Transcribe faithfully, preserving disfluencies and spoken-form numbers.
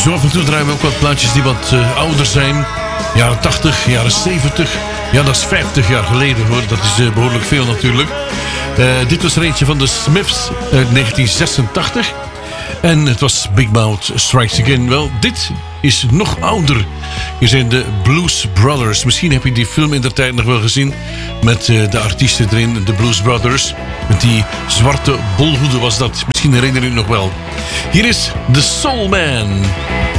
Zo af en toe draaien we ook wat plaatjes die wat uh, ouder zijn. Jaren tachtig, jaren zeventig. Ja, dat is vijftig jaar geleden hoor. Dat is uh, behoorlijk veel natuurlijk. Uh, dit was er eentje van de Smiths uit negentien zesentachtig. En het was Big Mouth Strikes Again. Wel, dit is nog ouder. Hier zijn de Blues Brothers. Misschien heb je die film in de tijd nog wel gezien. Met uh, de artiesten erin, de Blues Brothers. Met die zwarte bolhoeden was dat. Misschien herinner je het nog wel. Hier is The Soul Man.